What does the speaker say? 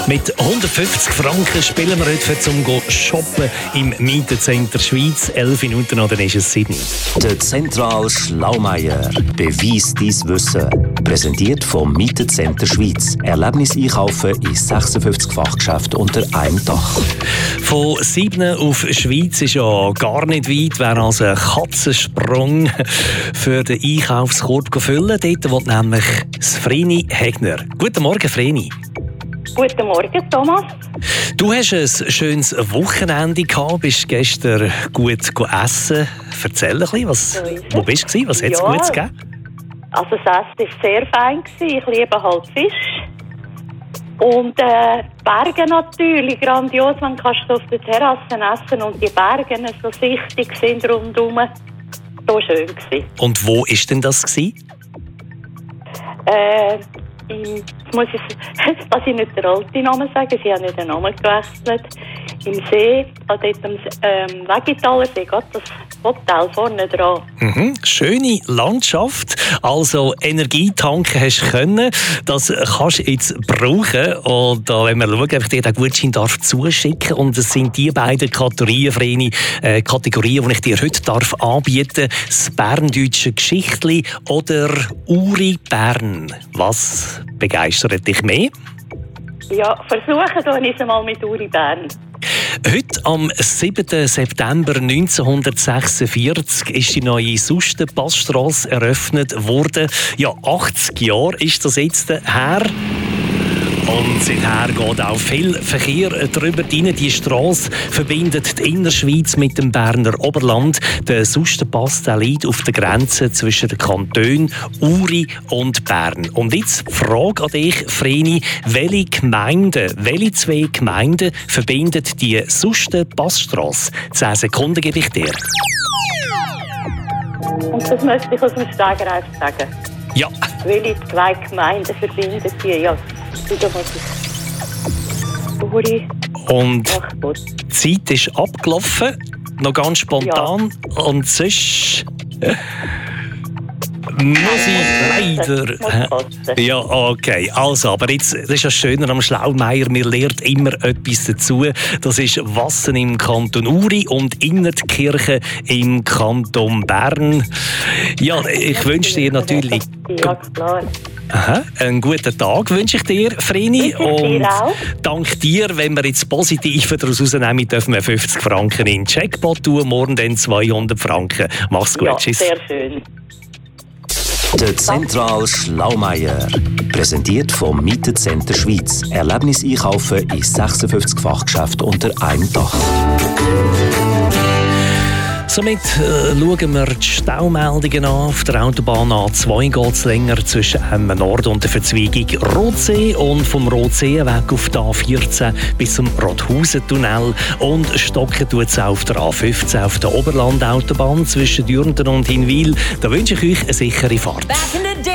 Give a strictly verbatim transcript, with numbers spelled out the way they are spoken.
Mit hundertfünfzig Franken spielen wir heute zum Shoppen im Mietencenter Schweiz. Elf Minuten oder ist es Sydney. Der Zentral Schlaumeier. Beweis dein Wissen. Präsentiert vom Mietencenter Schweiz. Erlebnis einkaufen in sechsundfünfzig Fachgeschäften unter einem Dach. Von Siebnen auf Schweiz ist ja gar nicht weit. Wäre also ein Katzensprung für den Einkaufskorb füllen. Dort will nämlich das Vreni Hegner. Guten Morgen, Vreni. Guten Morgen, Thomas. Du hast ein schönes Wochenende gehabt, bist gestern gut essen. Erzähl ein bisschen, was, So wo bist du? Was hat es Ja. Gutes gegeben? Also das Essen war sehr fein. Ich liebe halt Fisch. Und äh, Berge natürlich, grandios. Man kann auf der Terrasse essen und die Berge so sichtig sind rundherum. So schön gewesen. Und wo war denn das gewesen? Äh, im, muss ich, dass ich nicht den alten Namen sage, sie haben nicht den Namen gewechselt. Im See, also dort am ähm, Wegitaler See, geht das Hotel vorne dran. Mhm, schöne Landschaft, also Energie tanken hast du können. Das kannst du jetzt brauchen. Und da, wenn wir schauen, ob ich dir den Gutschein darf zuschicken. Und es sind die beiden Kategorien, Vreni, äh, Kategorien, die ich dir heute darf anbieten. Das berndeutsche Geschichtli oder Uri Bern. Was begeistert dich mehr? Ja, versuchen tue ich es mal mit Uri Bern. Heute, am siebten September neunzehnhundertsechsundvierzig, ist die neue Sustenpassstrasse eröffnet worden. Ja, achtzig Jahre ist das jetzt her. Und seither geht auch viel Verkehr drüber rein. Die Strasse verbindet die Innerschweiz mit dem Berner Oberland. Der Sustenpass liegt auf der Grenze zwischen den Kantonen Uri und Bern. Und jetzt die Frage an dich, Vreni: Welche Gemeinden, welche zwei Gemeinden verbindet die Sustenpassstrasse? Zehn Sekunden gebe ich dir. Und das möchte ich aus dem Stegreif sagen. Ja. Welche zwei Gemeinden verbinden die? Ja, wieder muss ich. Uri. Und Ach Gott. die Zeit ist abgelaufen, noch ganz spontan. Ja. Und sonst muss ich leider. Ja, okay. Also, aber jetzt, das ist ja schöner am Schlaumeier, man lernt immer etwas dazu. Das ist Wassen im Kanton Uri und Innertkirche im Kanton Bern. Ja, ich wünsche dir natürlich. Ja, klar. Aha, einen guten Tag wünsche ich dir, Vreni. Und dank dir, wenn wir jetzt positiv daraus rausnehmen, dürfen wir fünfzig Franken in den Jackpot tun, morgen dann zweihundert Franken. Mach's gut, ja, tschüss. Sehr schön. Der Zentral Schlaumeier. Präsentiert vom Mietencenter Schweiz. Erlebnis einkaufen in sechsundfünfzig Fachgeschäften unter einem Dach. Somit äh, schauen wir die Staumeldungen an. Auf der Autobahn A zwei geht es länger zwischen Emmen Nord und der Verzweigung Rotsee und vom Rotsee weg auf die A vierzehn bis zum Rothausen-Tunnel. Und stocken tut es auf der A fünfzehn auf der Oberlandautobahn zwischen Dürnten und Hinwil. Da wünsche ich euch eine sichere Fahrt.